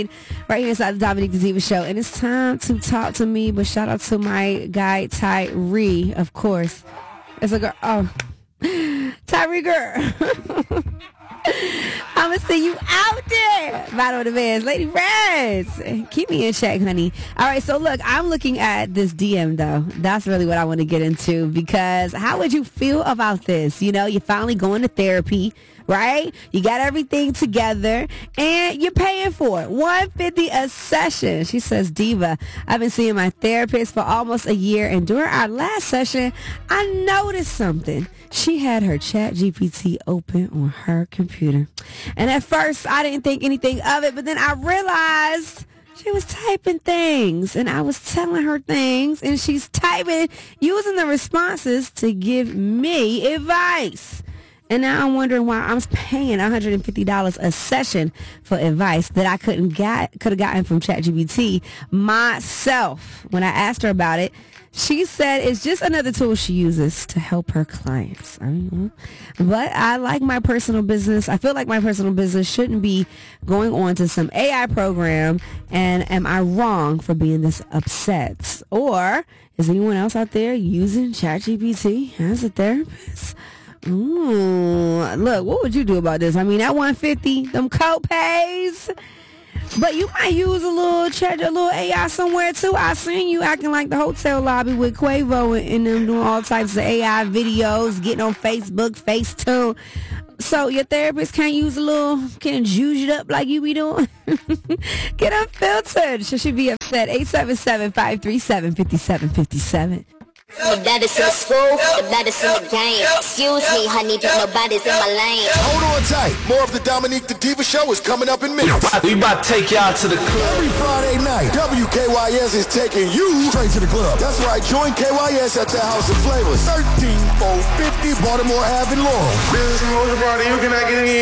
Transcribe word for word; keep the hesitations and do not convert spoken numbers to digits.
right here inside the Dominique the Diva Show. And it's time to talk to me, but shout out to my guy, Tyree, of course. It's a girl. Oh, Tyree girl. I'm going to see you out there. Battle of the Bands. Lady Reds. Keep me in check, honey. All right, so look, I'm looking at this D M, though. That's really what I want to get into, because how would you feel about this? You know, you're finally going to therapy, right? You got everything together, and you're paying for it. one hundred fifty dollars a session. She says, Diva, I've been seeing my therapist for almost a year, and during our last session, I noticed something. She had her Chat G P T open on her computer. And at first, I didn't think anything of it, but then I realized she was typing things, and I was telling her things, and she's typing, using the responses to give me advice. And now I'm wondering why I'm paying one hundred fifty dollars a session for advice that I couldn't get, could have gotten from Chat G P T myself. When I asked her about it, she said it's just another tool she uses to help her clients. I don't know. But I like my personal business. I feel like my personal business shouldn't be going on to some A I program. And am I wrong for being this upset? Or is anyone else out there using Chat G P T as a therapist? Ooh, look, what would you do about this? I mean, that one hundred fifty dollars, them co-pays. But you might use a little chat, a little A I somewhere too. I seen you acting like the hotel lobby with Quavo and, and them doing all types of A I videos, getting on Facebook, Facetune. So your therapist can't use a little, can't juice it up like you be doing? Get unfiltered. Should she be upset? eight seven seven, five three seven, five seven five seven. The baddest in the school, the baddest in the game. Excuse me, honey, but nobody's in my lane. Hold on tight. More of the Dominique the Diva Show is coming up in minutes. We about to take y'all to the club. Every Friday night, W K Y S is taking you straight to the club. That's right. Join K Y S at the House of Flavors, thirteen four fifty Baltimore Ave in Laurel. Business promotion party, you cannot get any